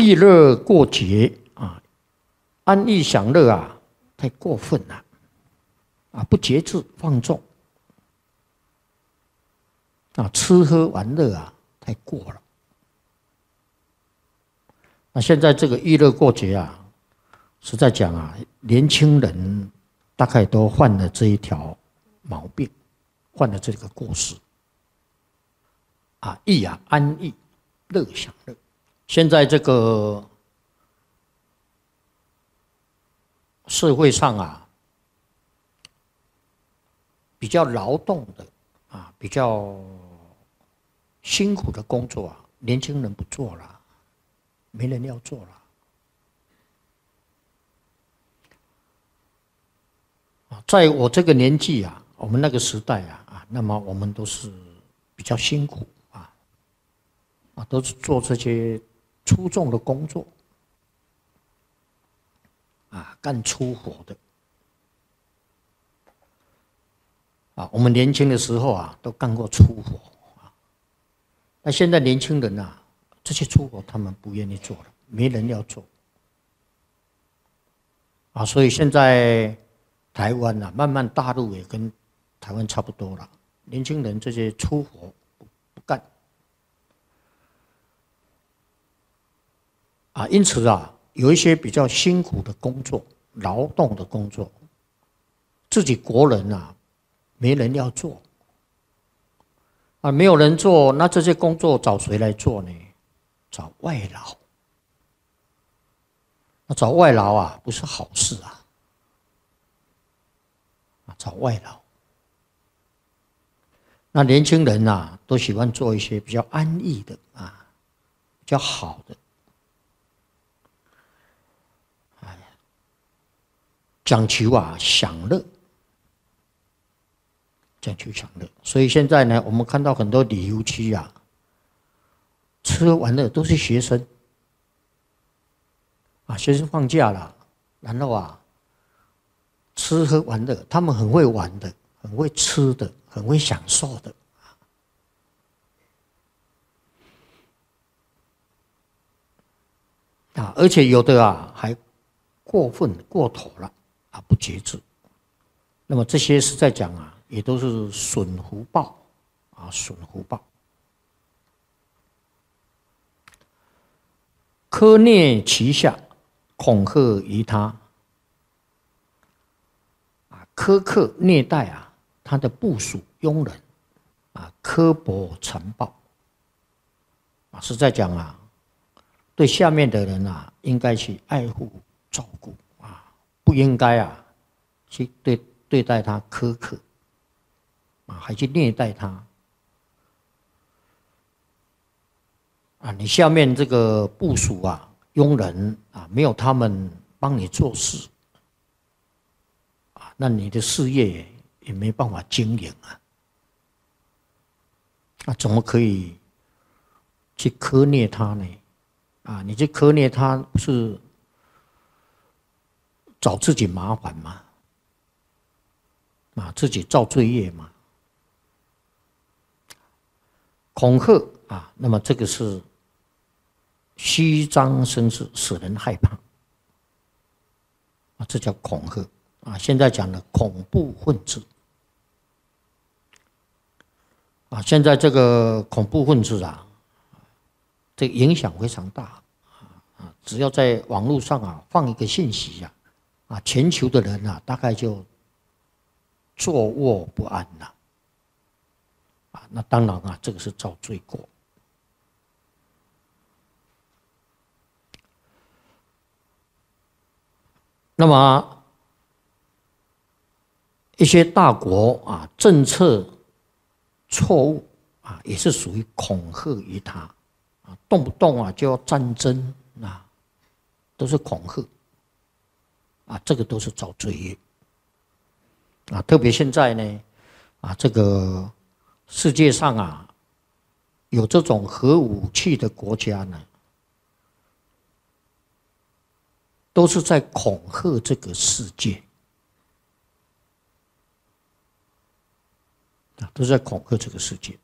逸乐过节啊，安逸享乐啊，太过分了啊，不节制放纵啊，吃喝玩乐啊，太过了。那现在这个逸乐过节啊，实在讲啊，年轻人大概都犯了这一条毛病，犯了这个过失啊，逸啊，安逸，乐享乐。现在这个社会上啊，比较劳动的啊，比较辛苦的工作啊，年轻人不做了，没人要做了。在我这个年纪啊，我们那个时代啊，那么我们都是比较辛苦啊，都是做这些粗重的工作啊，干粗活的啊。我们年轻的时候啊，都干过粗活啊。那现在年轻人啊，这些粗活他们不愿意做了，没人要做啊。所以现在台湾啊，慢慢大陆也跟台湾差不多了，年轻人这些粗活不干啊。因此啊，有一些比较辛苦的工作、劳动的工作，自己国人啊，没人要做啊，没有人做，那这些工作找谁来做呢？找外劳。那找外劳啊，不是好事啊。找外劳，那年轻人啊，都喜欢做一些比较安逸的啊，比较好的，讲求啊享乐，讲求享乐。所以现在呢，我们看到很多旅游区啊，吃喝玩乐都是学生啊，学生放假了，然后啊，吃喝玩乐，他们很会玩的，很会吃的，很会享受的啊，而且有的啊还过分过头了啊，不节制。那么这些是在讲啊，也都是损福报啊，损福报。苛虐其下，恐吓于他啊，苛刻虐待啊他的部属佣人啊，刻薄残暴啊，是在讲啊，对下面的人啊，应该去爱护照顾啊，不应该啊去对待他苛刻啊，还去虐待他啊。你下面这个部属啊、佣人啊，没有他们帮你做事啊，那你的事业也没办法经营啊。那怎么可以去苛虐他呢？啊，你去苛虐他，不是找自己麻烦吗？啊，自己造罪业嘛。恐吓啊，那么这个是虚张声势，使人害怕啊，这叫恐吓啊。现在讲的恐怖分子啊，现在这个恐怖分子啊，这个影响非常大啊。只要在网络上啊放一个信息啊，全球的人啊大概就坐卧不安了啊。那当然啊，这个是造罪过。那么一些大国啊，政策错误啊，也是属于恐吓于他啊，动不动啊就要战争啊，都是恐吓啊，这个都是造罪业啊。特别现在呢啊，这个世界上啊，有这种核武器的国家呢，都是在恐吓这个世界啊，都是在恐吓这个世界。